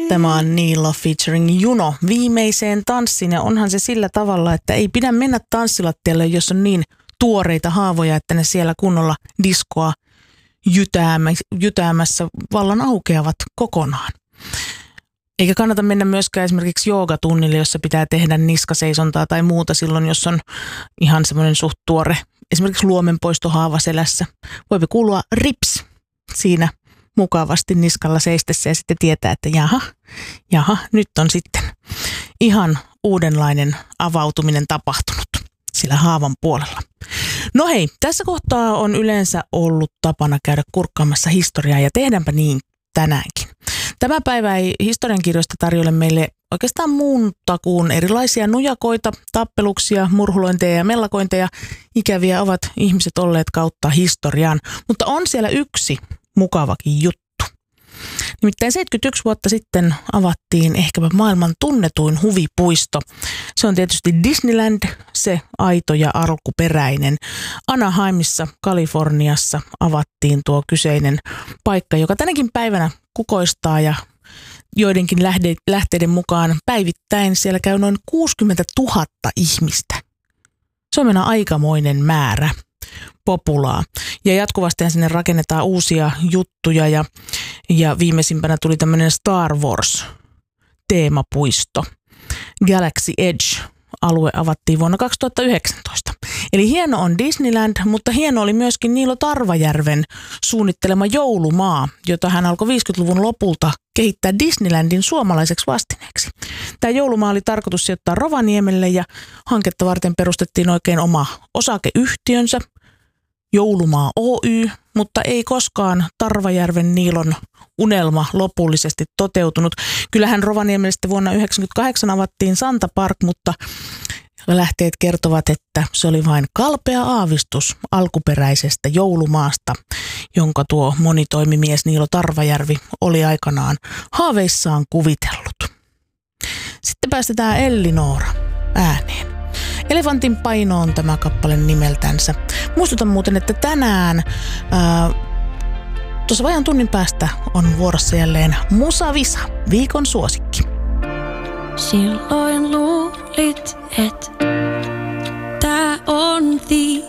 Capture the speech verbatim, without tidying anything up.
Tämä on Niilo featuring Juno viimeiseen tanssiin, ja onhan se sillä tavalla, että ei pidä mennä tanssilattialle, jos on niin tuoreita haavoja, että ne siellä kunnolla diskoa jytäämässä vallan aukeavat kokonaan. Eikä kannata mennä myöskään esimerkiksi joogatunnille, jossa pitää tehdä niskaseisontaa tai muuta silloin, jos on ihan semmoinen suht tuore, esimerkiksi luomenpoistohaava selässä. Voipi kuulua rips siinä mukavasti niskalla seistessä ja sitten tietää, että jaha, jaha, nyt on sitten ihan uudenlainen avautuminen tapahtunut sillä haavan puolella. No hei, tässä kohtaa on yleensä ollut tapana käydä kurkkaamassa historiaa ja tehdäänpä niin tänäänkin. Tämä päivä ei historiankirjoista tarjolle meille oikeastaan muuta kuin erilaisia nujakoita, tappeluksia, murhulointeja ja mellakointeja. Ikäviä ovat ihmiset olleet kautta historian, mutta on siellä yksi mukavakin juttu. Nimittäin seitsemänkymmentäyksi vuotta sitten avattiin ehkäpä maailman tunnetuin huvipuisto. Se on tietysti Disneyland, se aito ja alkuperäinen. Anaheimissa, Kaliforniassa avattiin tuo kyseinen paikka, joka tänäkin päivänä kukoistaa ja joidenkin lähteiden mukaan päivittäin siellä käy noin kuusikymmentätuhatta ihmistä. Se on mennä aikamoinen määrä populaa. Ja jatkuvasti sinne rakennetaan uusia juttuja ja, ja viimeisimpänä tuli tämmöinen Star Wars-teemapuisto. Galaxy Edge-alue avattiin vuonna kaksituhattayhdeksäntoista. Eli hieno on Disneyland, mutta hieno oli myöskin Niilo Tarvajärven suunnittelema joulumaa, jota hän alkoi viisikymmentäluvun lopulta kehittää Disneylandin suomalaiseksi vastineeksi. Tämä joulumaa oli tarkoitus sijoittaa Rovaniemelle ja hanketta varten perustettiin oikein oma osakeyhtiönsä, Joulumaa Oy, mutta ei koskaan Tarvajärven Niilon unelma lopullisesti toteutunut. Kyllähän Rovaniemelle sitten vuonna yhdeksänkymmentäkahdeksan avattiin Santa Park, mutta lähteet kertovat, että se oli vain kalpea aavistus alkuperäisestä joulumaasta, jonka tuo monitoimimies Niilo Tarvajärvi oli aikanaan haaveissaan kuvitellut. Sitten päästetään Elli-Noora ääneen. Elefantin paino on tämä kappale nimeltänsä. Muistutan muuten, että tänään ää, tuossa vajan tunnin päästä on vuorossa jälleen Musa Visa, viikon suosikki. Silloin luulit, et tää on the